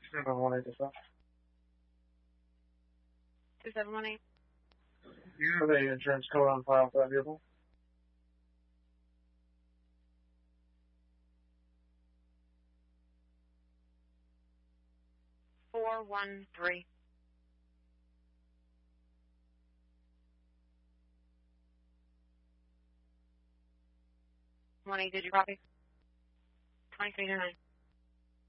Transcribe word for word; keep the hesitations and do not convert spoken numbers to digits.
seven one eight percent. Two seven one eight. Do you have a insurance code on file for that vehicle? Four one three. One eight. Did you copy? Twenty three to nine.